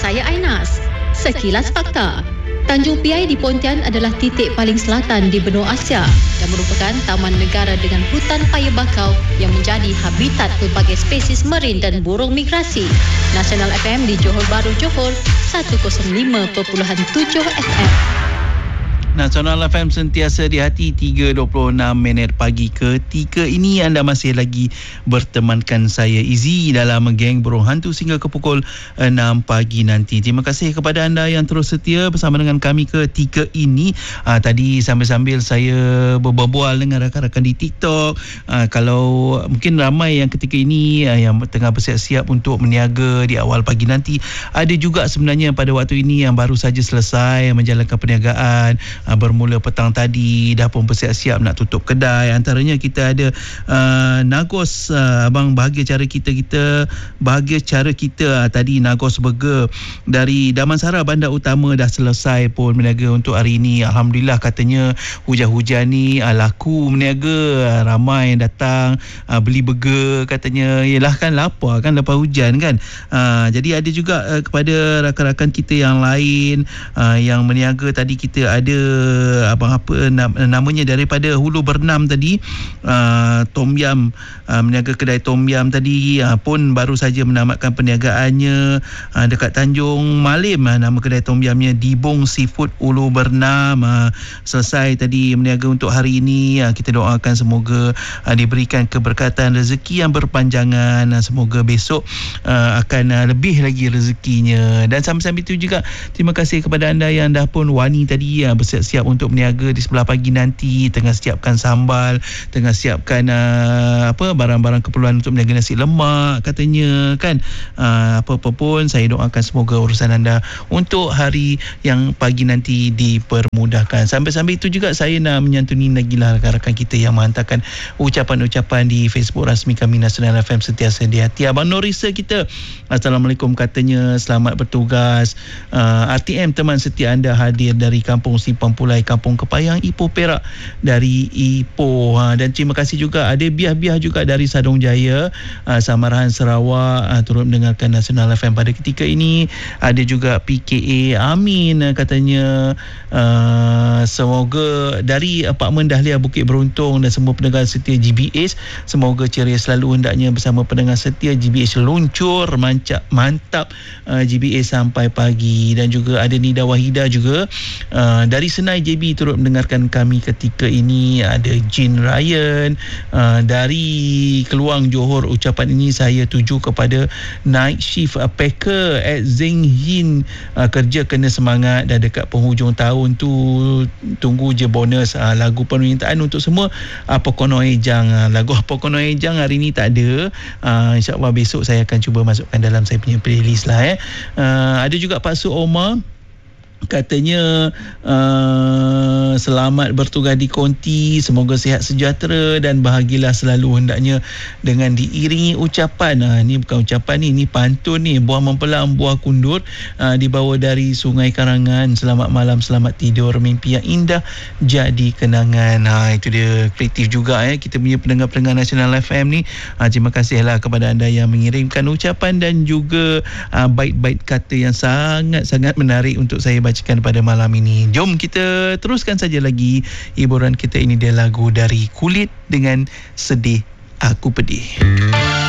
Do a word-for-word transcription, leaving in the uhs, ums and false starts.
saya Ainas. Sekilas Fakta. Tanjung Piai di Pontian adalah titik paling selatan di benua Asia dan merupakan taman negara dengan hutan paya bakau yang menjadi habitat pelbagai spesies marin dan burung migrasi. Nasional F M di Johor Bahru, Johor, seratus lima perpuluhan tujuh F M. Nasional F M sentiasa di hati. Tiga dua puluh enam minit pagi ketika ini anda masih lagi bertemankan saya Izzy dalam Geng Burung Hantu sehingga ke pukul enam pagi nanti. Terima kasih kepada anda yang terus setia bersama dengan kami ketika ini. Aa, tadi sambil-sambil saya berbual dengan rakan-rakan di TikTok, aa, kalau mungkin ramai yang ketika ini aa, yang tengah bersiap-siap untuk meniaga di awal pagi nanti. Ada juga sebenarnya pada waktu ini yang baru saja selesai menjalankan perniagaan. Uh, bermula petang tadi dah pun bersiap-siap nak tutup kedai. Antaranya kita ada uh, Nagos, uh, abang bahagia cara kita kita bahagia cara kita uh, tadi Nagos Burger dari Damansara Bandar Utama dah selesai pun berniaga untuk hari ini. Alhamdulillah, katanya hujan-hujan ni uh, laku berniaga, uh, ramai yang datang uh, beli burger, katanya yalah kan lapar kan lepas hujan kan. Uh, jadi ada juga uh, kepada rakan-rakan kita yang lain uh, yang berniaga tadi. Kita ada abang apa namanya daripada Hulu Bernam tadi, uh, Tom Yam, uh, meniaga kedai Tom Yam tadi uh, pun baru saja menamatkan perniagaannya uh, dekat Tanjung Malim. Uh, nama kedai Tom Yamnya Dibong Seafood Hulu Bernam, uh, selesai tadi meniaga untuk hari ini. Uh, kita doakan semoga uh, diberikan keberkatan rezeki yang berpanjangan. Uh, semoga besok uh, akan uh, lebih lagi rezekinya. Dan sambil-sambil itu juga terima kasih kepada anda yang dah pun wani tadi uh, bersiap-siap untuk berniaga di sebelah pagi nanti, tengah siapkan sambal, tengah siapkan uh, apa barang-barang keperluan untuk berniaga nasi lemak katanya kan. Uh, apa-apa pun saya doakan semoga urusan anda untuk hari yang pagi nanti dipermudahkan. Sambil-sambil itu juga saya nak menyantuni lagi lah rakan-rakan kita yang menghantarkan ucapan-ucapan di Facebook rasmi kami Nasional F M sentiasa di hati. Abang Norisa kita, Assalamualaikum, katanya selamat bertugas. uh, R T M teman setia anda hadir dari Kampung Simpang Pulai, Kampung Kepayang, Ipoh Perak dari Ipoh. Ha, dan terima kasih juga ada biah-biah juga dari Sadong Jaya, uh, Samarahan Sarawak, uh, turut mendengarkan Nasional F M pada ketika ini. Ada juga P K A Amin, uh, katanya uh, semoga dari Apartmen Dahlia Bukit Beruntung dan semua pendengar setia G B H semoga ceria selalu, hendaknya bersama pendengar setia G B H luncur mancap mantap uh, G B H sampai pagi. Dan juga ada Nida Wahida juga uh, dari Senai J B turut mendengarkan kami ketika ini. Ada Jin Ryan uh, dari Keluang Johor. Ucapan ini saya tuju kepada Night Shift uh, Packer at Zeng Hin, uh, kerja kena semangat, dah dekat penghujung tahun tu, tunggu je bonus. uh, lagu permintaan untuk semua Apa Kono Ejang. uh, lagu Apa Kono Ejang hari ni tak ada, uh, insyaAllah besok saya akan cuba masukkan dalam saya punya playlist lah. eh. uh, ada juga Pak Su Omar, katanya uh, selamat bertugas di konti, semoga sihat sejahtera dan bahagialah selalu, hendaknya dengan diiringi ucapan. uh, ni bukan ucapan ni, ni pantun ni, buah mempelang buah kundur, uh, dibawa dari Sungai Karangan. Selamat malam, selamat tidur, mimpi yang indah jadi kenangan. Ha, itu dia kreatif juga eh kita punya pendengar-pendengar Nasional F M ni. Ha, terima kasihlah kepada anda yang mengirimkan ucapan dan juga uh, bait-bait kata yang sangat-sangat menarik untuk saya bacakan pada malam ini. Jom kita teruskan saja lagi hiburan kita ini. Dia lagu dari Kulit dengan Sedih Aku Pedih.